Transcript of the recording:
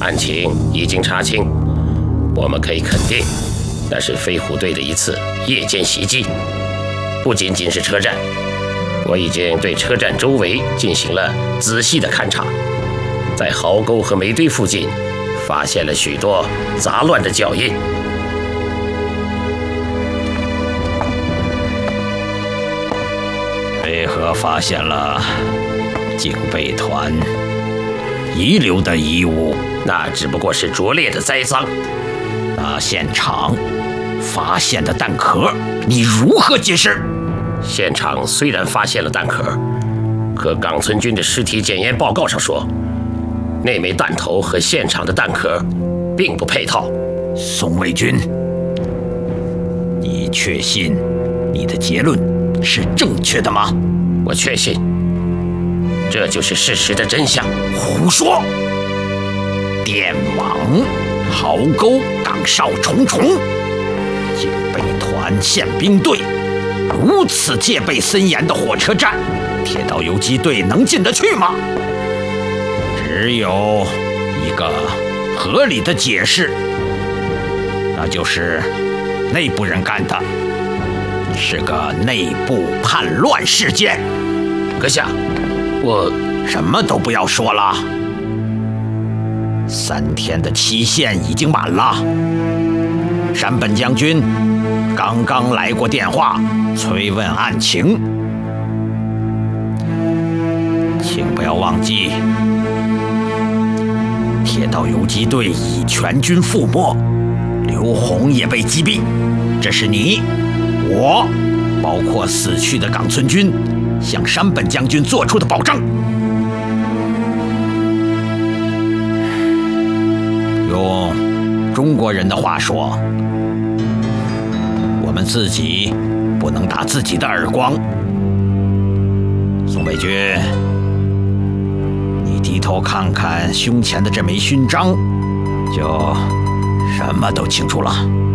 案情已经查清，我们可以肯定，那是飞虎队的一次夜间袭击。不仅仅是车站，我已经对车站周围进行了仔细的勘察，在壕沟和煤堆附近发现了许多杂乱的脚印。 为何发现了警备团遗留的遗物？ 那只不过是拙劣的栽赃。 那现场发现的弹壳，你如何解释？ 现场虽然发现了弹壳，可冈村君的尸体检验报告上说，那枚弹头和现场的弹壳并不配套。 宋卫军，你确信你的结论是正确的吗？ 我确信，这就是事实的真相。 胡说！电网、壕沟、岗哨重重，警备团、宪兵队，如此戒备森严的火车站，铁道游击队能进得去吗？只有一个合理的解释，那就是内部人干的，是个内部叛乱事件。 阁下，我什么都不要说了，3天的期限已经满了。山本将军刚刚来过电话，催问案情，请不要忘记，铁道游击队已全军覆没，刘洪也被击毙，这是你、我，包括死去的冈村君向山本将军做出的保证。用中国人的话说，我们自己不能打自己的耳光。宋卫军，你低头看看胸前的这枚勋章，就什么都清楚了。